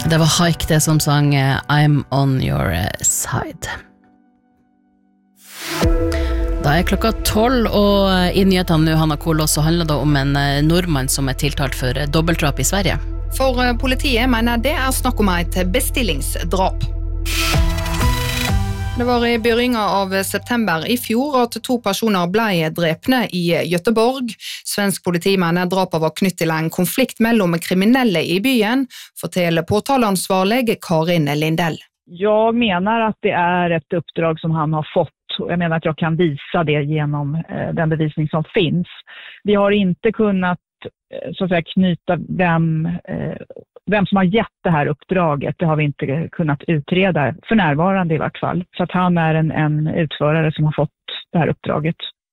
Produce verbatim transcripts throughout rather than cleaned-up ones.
Det var Haik det som sang I'm on your side. Da er klokka tolv, og i nyhetene nå, Hanna Kolås, så handler det om en nordmann som er tiltalt for dobbeltdrap i Sverige. For politiet mener det er snakk om et bestillingsdrap. Det var i begynnelsen av september i fjor at to personer ble drepne i Göteborg. Svensk politi mener drapet var knytt til en konflikt mellom kriminelle i byen, forteller påtaleansvarlig Karin Lindell. Jag menar att det är ett uppdrag som han har fått. Jag menar att jag kan visa det genom eh, den bevisning som finns. Vi har inte kunnat eh, så att säga, knyta vem, eh, vem som har gett det här uppdraget. Det har vi inte kunnat utreda för närvarande i vart fall. Så att han är en, en utförare som har fått det här uppdraget.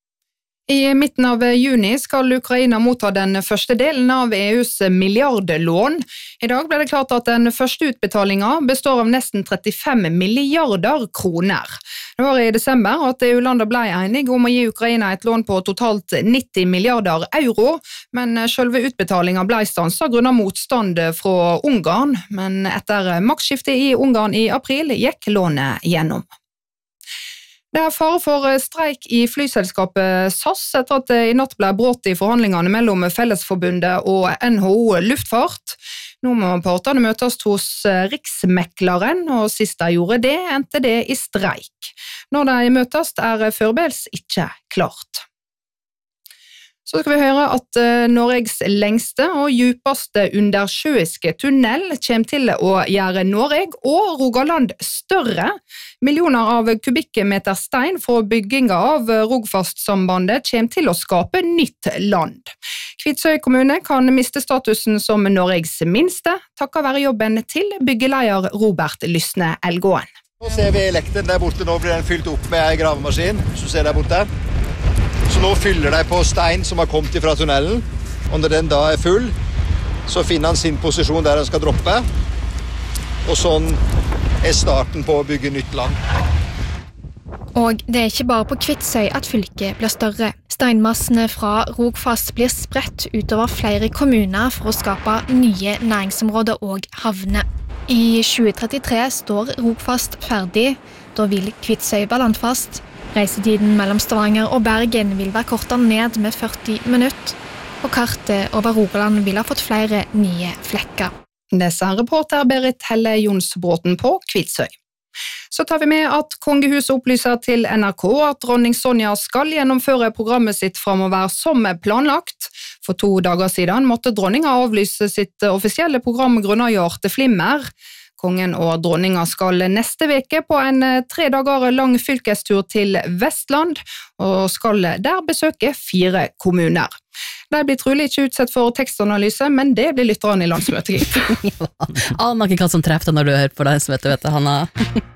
I midten av juni skal Ukraina motta den første delen av E U's milliardlån. I dag ble det klart at den første utbetalingen består av nesten trettifem milliarder kroner. Det var i desember at E U-landet ble enige om å gi Ukraina et lån på totalt nitti milliarder euro, men selve utbetalingen ble stanset grunnet motstand fra Ungarn, men etter maktskiftet i Ungarn i april gikk lånet gjennom. Det er fare for streik i flyselskapet S A S etter at det i natt ble brudd i forhandlingene mellom Fellesforbundet og N H O Luftfart. Nå må partene møtes hos Riksmekleren, og sist de gjorde det, endte det i streik. Når de møtes er forberedelsen ikke klart. Så skal vi høre at Norges lengste og djupeste undersjøiske tunnel kommer til å gjøre Norge og Rogaland større. Millioner av kubikkmeter stein fra bygginga av Rogfast-sambandet kommer til å skape nytt land. Kvitsøy kommune kan miste statusen som Norges minste, takket være jobben til byggeleier Robert Lysne Elgåen. Nå ser vi elektren der borte, nå blir den fylt opp med en gravemaskin, som ser der borte. Så nå fyller de på stein som har kommet fra tunnelen, og når den da er full, så finner han sin posisjon der han skal droppe, og sånn er starten på å bygge nytt land. Og det er ikke bare på Kvitsøy at fylket blir større. Steinmassene fra Rogfast blir spredt utover flere kommuner for å skape nye næringsområder og havner. I tjue trettitre står Rogfast ferdig, da vil Kvitsøy være landfast. Reisetiden mellom Stavanger og Bergen vil være kortet ned med førti minutter, og kartet over Rogaland vil ha fått flere nye flekker. Det sa reporter Berit Helle Jonsbråten på Kvitsøy. Så tar vi med at Kongehuset opplyser til N R K at dronning Sonja skal gjennomføre programmet sitt fremover som planlagt. For to dager siden måtte dronninga avlyse sitt offisielle program grunnet hjerteflimmer. Kongen og dronninga skal neste veke på en tre dager lang fylkestur til Vestland, og skal der besøke fire kommuner. De blir trolig ikke utsatt for tekstanalyse, men det blir lytterne i landsmøtet. Aner ikke hva som treffer når du har hørt på landsmøtet, vet du, Hanna.